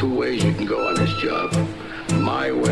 two ways you can go on this job. My way